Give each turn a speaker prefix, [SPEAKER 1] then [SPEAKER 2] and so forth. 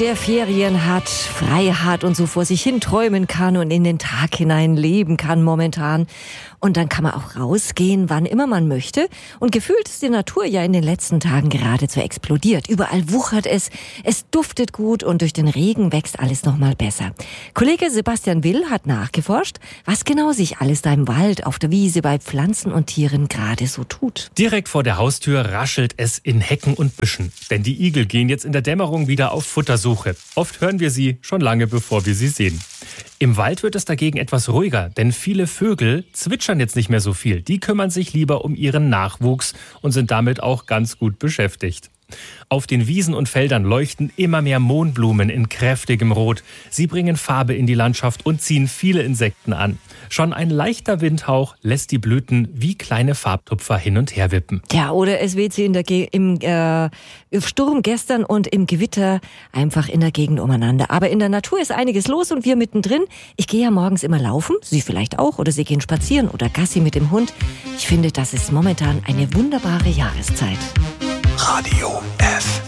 [SPEAKER 1] der Ferien hat, frei hat und so vor sich hin träumen kann und in den Tag hinein leben kann momentan. Und dann kann man auch rausgehen, wann immer man möchte. Und gefühlt ist die Natur ja in den letzten Tagen geradezu explodiert. Überall wuchert es duftet gut und durch den Regen wächst alles noch mal besser. Kollege Sebastian Will hat nachgeforscht, was genau sich alles da im Wald, auf der Wiese, bei Pflanzen und Tieren gerade so tut.
[SPEAKER 2] Direkt vor der Haustür raschelt es in Hecken und Büschen. Denn die Igel gehen jetzt in der Dämmerung wieder auf Futtersuche. Oft hören wir sie schon lange, bevor wir sie sehen. Im Wald wird es dagegen etwas ruhiger, denn viele Vögel zwitschern jetzt nicht mehr so viel. Die kümmern sich lieber um ihren Nachwuchs und sind damit auch ganz gut beschäftigt. Auf den Wiesen und Feldern leuchten immer mehr Mohnblumen in kräftigem Rot. Sie bringen Farbe in die Landschaft und ziehen viele Insekten an. Schon ein leichter Windhauch lässt die Blüten wie kleine Farbtupfer hin und her wippen.
[SPEAKER 1] Ja, oder es weht sie im Sturm gestern und im Gewitter einfach in der Gegend umeinander. Aber in der Natur ist einiges los und wir mittendrin. Ich gehe ja morgens immer laufen, Sie vielleicht auch, oder Sie gehen spazieren oder Gassi mit dem Hund. Ich finde, das ist momentan eine wunderbare Jahreszeit.
[SPEAKER 3] Radio F.